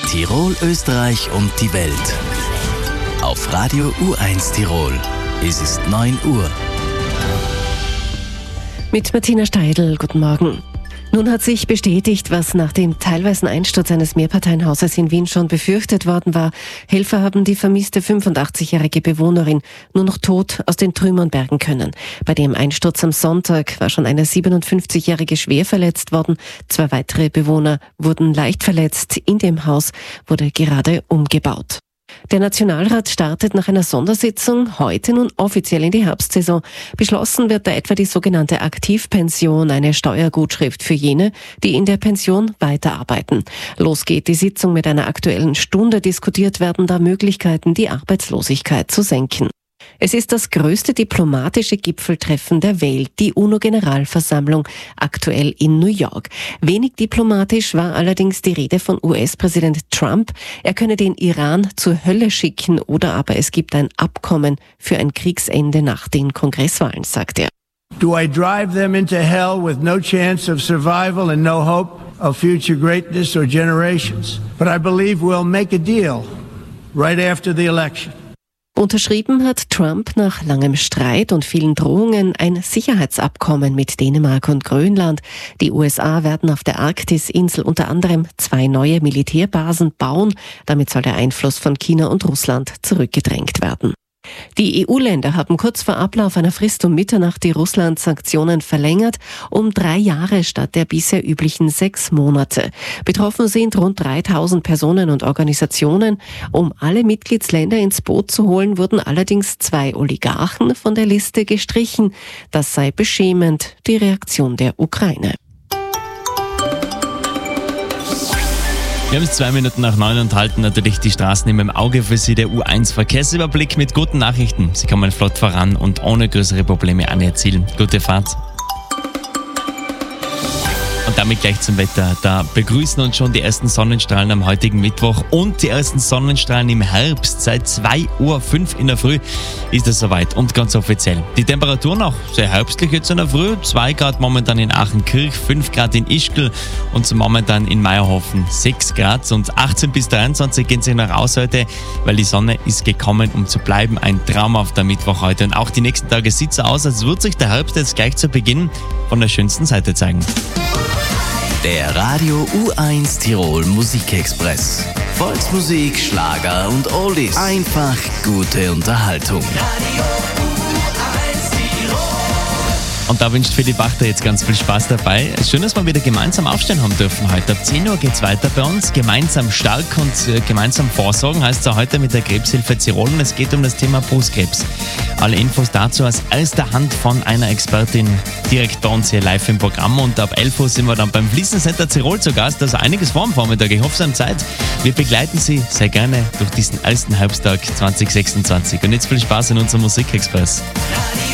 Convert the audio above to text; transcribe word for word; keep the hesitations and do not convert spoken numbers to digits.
Tirol, Österreich und die Welt. Auf Radio U eins Tirol. Es ist neun Uhr. Mit Martina Steidl, guten Morgen. Nun hat sich bestätigt, was nach dem teilweisen Einsturz eines Mehrparteienhauses in Wien schon befürchtet worden war. Helfer haben die vermisste fünfundachtzigjährige Bewohnerin nur noch tot aus den Trümmern bergen können. Bei dem Einsturz am Sonntag war schon eine siebenundfünfzigjährige schwer verletzt worden. Zwei weitere Bewohner wurden leicht verletzt. In dem Haus wurde gerade umgebaut. Der Nationalrat startet nach einer Sondersitzung heute nun offiziell in die Herbstsaison. Beschlossen wird da etwa die sogenannte Aktivpension, eine Steuergutschrift für jene, die in der Pension weiterarbeiten. Los geht die Sitzung mit einer aktuellen Stunde. Diskutiert werden da Möglichkeiten, die Arbeitslosigkeit zu senken. Es ist das größte diplomatische Gipfeltreffen der Welt, die UNO-Generalversammlung, aktuell in New York. Wenig diplomatisch war allerdings die Rede von U S-Präsident Trump. Er könne den Iran zur Hölle schicken oder aber es gibt ein Abkommen für ein Kriegsende nach den Kongresswahlen, sagt er. Do I drive them into hell with no chance of survival and no hope of future greatness or generations? But I believe we'll make a deal right after the election. Unterschrieben hat Trump nach langem Streit und vielen Drohungen ein Sicherheitsabkommen mit Dänemark und Grönland. Die U S A werden auf der Arktisinsel unter anderem zwei neue Militärbasen bauen. Damit soll der Einfluss von China und Russland zurückgedrängt werden. Die E U-Länder haben kurz vor Ablauf einer Frist um Mitternacht die Russland-Sanktionen verlängert, um drei Jahre statt der bisher üblichen sechs Monate. Betroffen sind rund dreitausend Personen und Organisationen. Um alle Mitgliedsländer ins Boot zu holen, wurden allerdings zwei Oligarchen von der Liste gestrichen. Das sei beschämend, die Reaktion der Ukraine. Wir haben es zwei Minuten nach neun und halten natürlich die Straßen immer im Auge für Sie. Der U eins Verkehrsüberblick mit guten Nachrichten. Sie kommen flott voran und ohne größere Probleme an Ihr Ziel. Gute Fahrt. Und damit gleich zum Wetter. Da begrüßen uns schon die ersten Sonnenstrahlen am heutigen Mittwoch und die ersten Sonnenstrahlen im Herbst. Seit zwei Uhr fünf in der Früh ist es soweit und ganz offiziell. Die Temperatur noch sehr herbstlich jetzt in der Früh. zwei Grad momentan in Aachenkirch, fünf Grad in Ischgl und momentan in Meierhofen sechs Grad. Und achtzehn bis dreiundzwanzig gehen sich noch aus heute, weil die Sonne ist gekommen, um zu bleiben. Ein traumhafter Mittwoch heute. Und auch die nächsten Tage sieht so aus, als würde sich der Herbst jetzt gleich zu Beginn von der schönsten Seite zeigen. Der Radio U eins Tirol Musikexpress. Volksmusik, Schlager und Oldies. Einfach gute Unterhaltung. Radio U eins Tirol. Und da wünscht Philipp Achter jetzt ganz viel Spaß dabei. Schön, dass wir wieder gemeinsam aufstehen haben dürfen heute. Ab zehn Uhr geht's weiter bei uns. Gemeinsam stark und äh, gemeinsam vorsorgen heißt es auch heute mit der Krebshilfe Tirol. Und es geht um das Thema Brustkrebs. Alle Infos dazu aus erster Hand von einer Expertin direkt bei uns hier live im Programm. Und ab elf Uhr sind wir dann beim Fließencenter Tirol zu Gast. Also einiges vor dem Vormittag. Ich hoffe, Sie haben Zeit. Wir begleiten Sie sehr gerne durch diesen ersten Herbsttag zwanzig sechsundzwanzig. Und jetzt viel Spaß in unserem Musikexpress. Radio